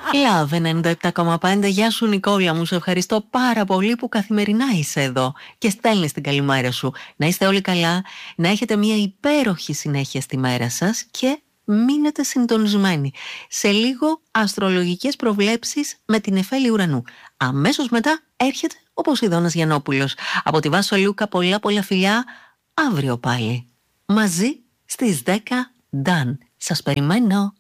Love 97,5. Γεια σου Νικόλα μου, σε ευχαριστώ πάρα πολύ που καθημερινά είσαι εδώ και στέλνεις την καλημέρα σου. Να είστε όλοι καλά, να έχετε μια υπέροχη συνέχεια στη μέρα σας και μείνετε συντονισμένοι. Σε λίγο αστρολογικές προβλέψεις με την Εφέλη Ουρανού. Αμέσως μετά έρχεται ο Ποσειδώνας Γιαννόπουλος. Από τη Βάσο Λούκα πολλά φιλιά, αύριο πάλι. Μαζί στις 10 Done. Σας περιμένω.